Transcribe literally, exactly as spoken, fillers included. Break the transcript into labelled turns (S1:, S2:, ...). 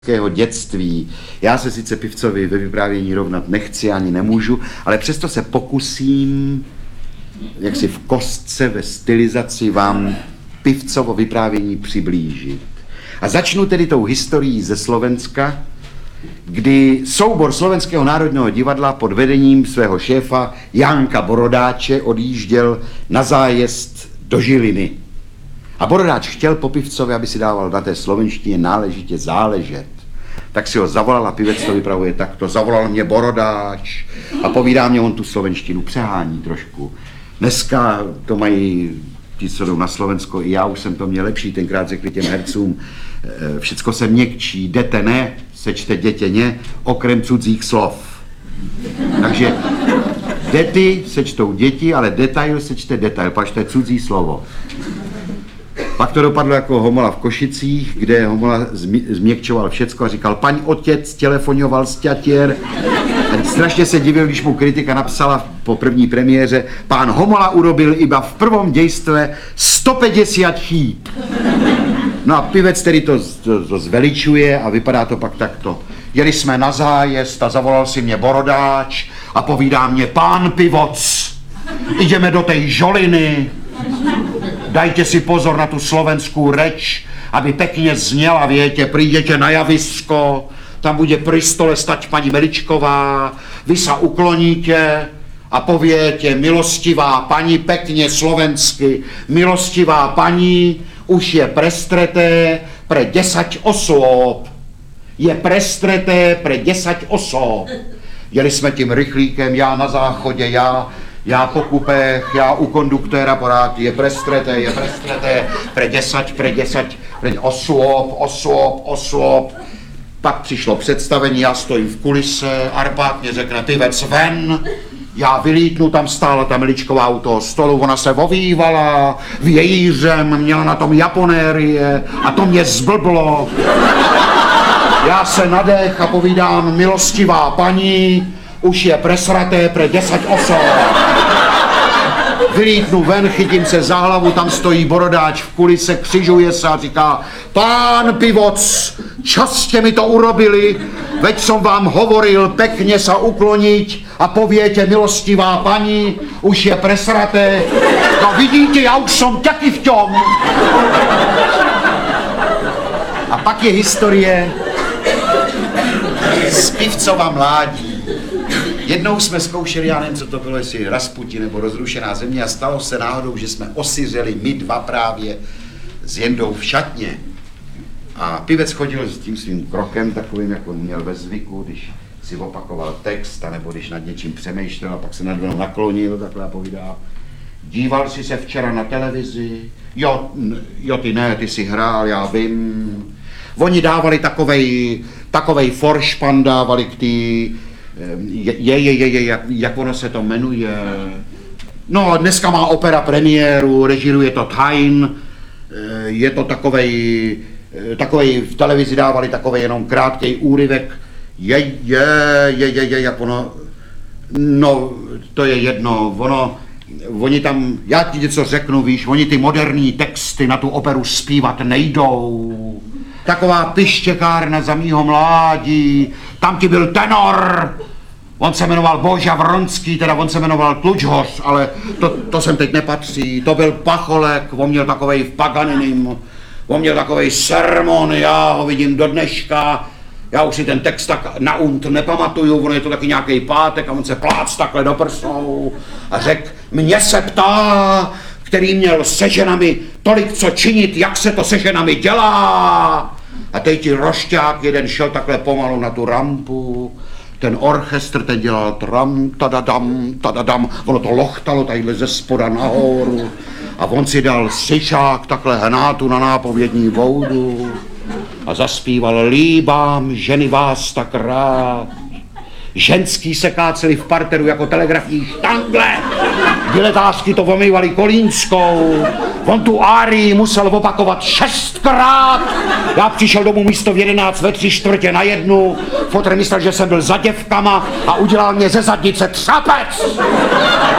S1: Dětství. Já se sice Pivcovi ve vyprávění rovnat nechci ani nemůžu, ale přesto se pokusím, jak si v kostce, ve stylizaci vám Pivcovo vyprávění přiblížit. A začnu tedy tou historií ze Slovenska, kdy soubor Slovenského národního divadla pod vedením svého šéfa Janka Borodáče odjížděl na zájezd do Žiliny. A Borodáč chtěl po Pivcovi, aby si dával na té slovenštině náležitě záležet. Tak si ho zavolal a Pivec to vypravuje takto. Zavolal mě Borodáč a povídá mě, on tu slovenštinu přehání trošku. Dneska to mají ti, co jdou na Slovensko, i já už jsem to měl lepší, tenkrát řekli těm hercům, všecko se měkčí, jdete ne, sečte dětěně, okrem cudzích slov. Takže dety sečtou děti, ale detail sečte detail, pač to je cudzí slovo. Pak to dopadlo jako Homola v Košicích, kde Homola změkčoval všecko a říkal, paň otec telefonoval z Ťatier. A strašně se divil, když mu kritika napsala po první premiéře, pán Homola urobil iba v prvom dejstve sto päťdesiat chýb. No a Pivec tedy to, to, to zveličuje a vypadá to pak takto. Jeli jsme na zájezd a zavolal si mě Borodáč a povídá mě, pán Pivoc, ideme do tej Žoliny. Dajte si pozor na tu slovenskou reč, aby pekne zněla, viete, prídete na javisko, tam bude pri stole stať pani Meličková, vy sa ukloníte a poviete, milostivá pani, pekne slovensky, milostivá pani, už je prestreté pre desať osôb. Je prestreté pre desať osôb. Jeli sme tím rychlíkem, já na záchodě, já Já po kupech, já u konduktéra porád, je prestreté, je prestreté, pre desať, pre desať, pre osôb, osôb, osôb. Pak přišlo představení, já stojím v kulise, Arpák mě řekne, Pivec ven, já vylítnu, tam stála ta Meličková u toho stolu, ona se ovývala vějířem, měla na tom japonérie a to mě zblblo. Já se nadech a povídám, milostivá paní, už je presraté pre desať osôb. Vylítnu ven, chytím se za hlavu, tam stojí Borodáč v kulise, křižuje se a říká, pán Pivoc, čas ste mi to urobili, veď som vám hovoril pekne sa ukloniť a poviete, milostivá pani, už je presraté. No vidíte, já už som taky v tom. A pak je historie z Pivcova mládí. Jednou jsme zkoušeli, já nevím, co to bylo, jestli Rasputi nebo Rozrušená země a stalo se náhodou, že jsme osiřeli my dva právě s Jendou v šatně. A Pivec chodil s tím svým krokem takovým, jak on měl ve zvyku, když si opakoval text, anebo když nad něčím přemýšlel a pak se nad mnou naklonil, takhle povídá. Díval jsi se včera na televizi? Jo, jo, ty ne, ty si hrál, já vím. Oni dávali takovej, takovej foršpan dávali k tý, Je, je, je, je, jak, jak ono se to jmenuje. No, dneska má opera premiéru, režiruje to Tain, je to takovej, takovej, v televizi dávali takovej jenom krátkej úryvek. Je, je, je, je, je, jak ono, no, to je jedno, ono, oni tam, já ti něco řeknu, víš, oni ty moderní texty na tu operu zpívat nejdou. Taková pištěkárna za mýho mládí, tam ti byl tenor, on se jmenoval Boža Vronský, teda on se jmenoval Tlučhoř, ale to, to sem teď nepatří, to byl Pacholek, on měl takovej v Paganinim, on měl takovej sermon, já ho vidím do dneška, já už si ten text tak na unt nepamatuju, on je to taky nějaký pátek a on se plác takhle do prsou a řek, mě se ptá, který měl se ženami tolik co činit, jak se to se ženami dělá. A teď ti rošťák jeden šel takhle pomalu na tu rampu, ten orchestr ten dělal tram, tadadam, tadadam, ono to lochtalo tadyhle ze spoda nahoru a on si dal syčák takhle hnátu na nápovědní voudu a zaspíval líbám ženy vás tak rád. Ženský se káceli v parteru jako telegrafní štangle. Diletářky to omývali kolínskou. On tu árii musel opakovat šestkrát. Já přišel domů místo v jedenáct ve tři čtvrtě na jednu. Fotr myslel, že jsem byl za děvkama a udělal mě ze zadnice třapec.